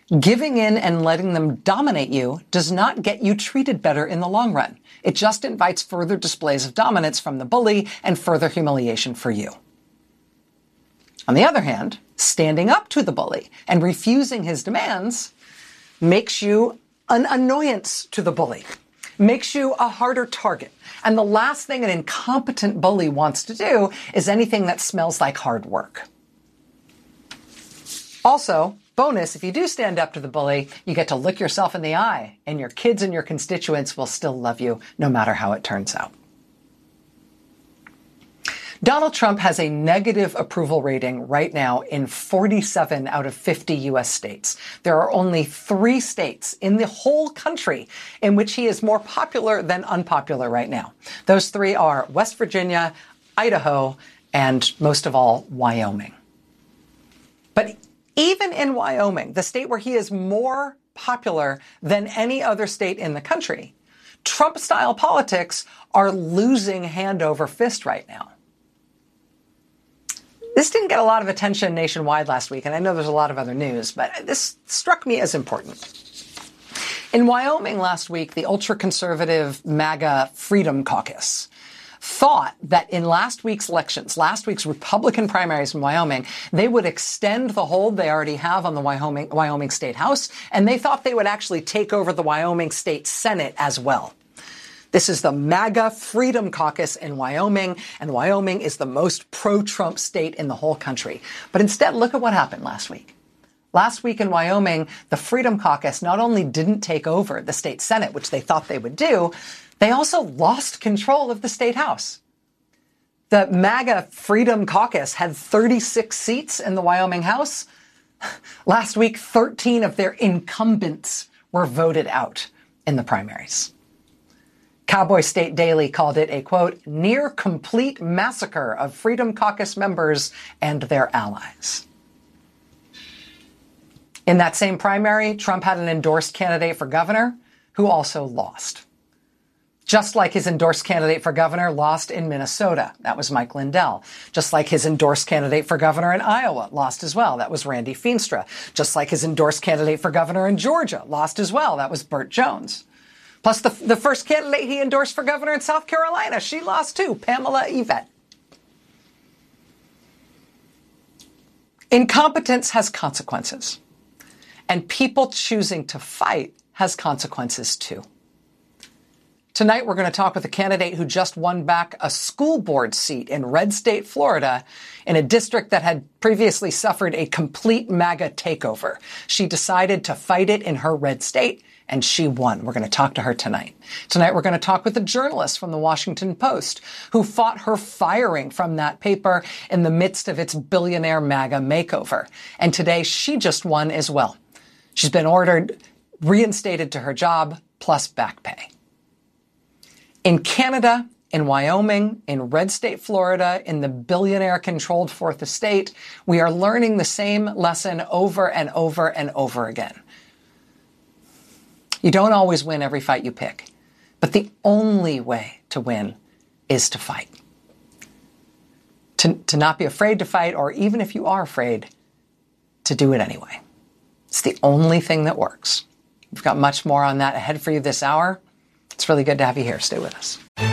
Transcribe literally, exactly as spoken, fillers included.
Giving in and letting them dominate you does not get you treated better in the long run. It just invites further displays of dominance from the bully and further humiliation for you. On the other hand, standing up to the bully and refusing his demands makes you an annoyance to the bully, makes you a harder target. And the last thing an incompetent bully wants to do is anything that smells like hard work. Also, bonus, if you do stand up to the bully, you get to look yourself in the eye, and your kids and your constituents will still love you no matter how it turns out. Donald Trump has a negative approval rating right now in forty-seven out of fifty U S states. There are only three states in the whole country in which he is more popular than unpopular right now. Those three are West Virginia, Idaho, and most of all, Wyoming. But even in Wyoming, the state where he is more popular than any other state in the country, Trump-style politics are losing hand over fist right now. This didn't get a lot of attention nationwide last week, and I know there's a lot of other news, but this struck me as important. In Wyoming last week, the ultra-conservative MAGA Freedom Caucus thought that in last week's elections, last week's Republican primaries in Wyoming, they would extend the hold they already have on the Wyoming, Wyoming State House, and they thought they would actually take over the Wyoming State Senate as well. This is the MAGA Freedom Caucus in Wyoming, and Wyoming is the most pro-Trump state in the whole country. But instead, look at what happened last week. Last week in Wyoming, the Freedom Caucus not only didn't take over the state Senate, which they thought they would do, they also lost control of the state House. The MAGA Freedom Caucus had thirty-six seats in the Wyoming House. Last week, thirteen of their incumbents were voted out in the primaries. Cowboy State Daily called it a, quote, near complete massacre of Freedom Caucus members and their allies. In that same primary, Trump had an endorsed candidate for governor who also lost. Just like his endorsed candidate for governor lost in Minnesota. That was Mike Lindell. Just like his endorsed candidate for governor in Iowa lost as well. That was Randy Feenstra. Just like his endorsed candidate for governor in Georgia lost as well. That was Burt Jones. Plus the, the first candidate he endorsed for governor in South Carolina, she lost too, Pamela Yvette. Incompetence has consequences. And people choosing to fight has consequences too. Tonight, we're going to talk with a candidate who just won back a school board seat in Red State, Florida, in a district that had previously suffered a complete MAGA takeover. She decided to fight it in her red state, and she won. We're going to talk to her tonight. Tonight, we're going to talk with a journalist from the Washington Post who fought her firing from that paper in the midst of its billionaire MAGA makeover. And today, she just won as well. She's been ordered reinstated to her job, plus back pay. In Canada, in Wyoming, in Red State, Florida, in the billionaire-controlled Fourth Estate, we are learning the same lesson over and over and over again. You don't always win every fight you pick, but the only way to win is to fight. To, to not be afraid to fight, or even if you are afraid, to do it anyway. It's the only thing that works. We've got much more on that ahead for you this hour. It's really good to have you here. Stay with us.